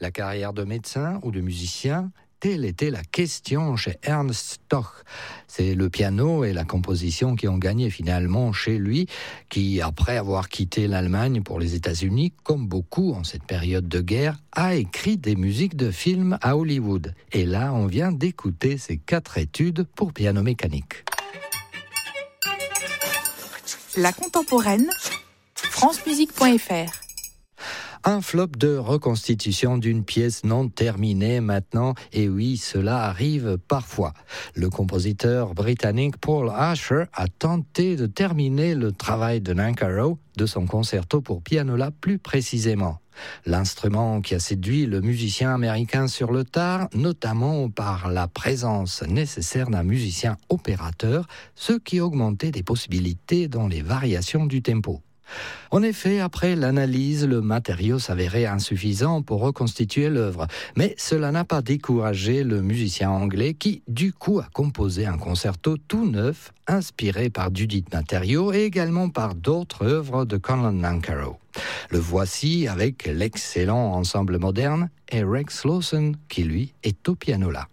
La carrière de médecin ou de musicien? Telle était la question chez Ernst Stoch. C'est le piano et la composition qui ont gagné finalement chez lui, qui, après avoir quitté l'Allemagne pour les États-Unis, comme beaucoup en cette période de guerre, a écrit des musiques de films à Hollywood. Et là, on vient d'écouter ses 4 études pour piano mécanique. La contemporaine, francemusique.fr. Un flop de reconstitution d'une pièce non terminée maintenant, et oui, cela arrive parfois. Le compositeur britannique Paul Asher a tenté de terminer le travail de Nancarrow, de son concerto pour pianola plus précisément. L'instrument qui a séduit le musicien américain sur le tard, notamment par la présence nécessaire d'un musicien opérateur, ce qui augmentait des possibilités dans les variations du tempo. En effet, après l'analyse, le matériau s'avérait insuffisant pour reconstituer l'œuvre. Mais cela n'a pas découragé le musicien anglais qui, du coup, a composé un concerto tout neuf, inspiré par dudit matériau et également par d'autres œuvres de Conlon Nancarrow. Le voici avec l'excellent ensemble moderne et Rex Lawson qui, lui, est au piano là.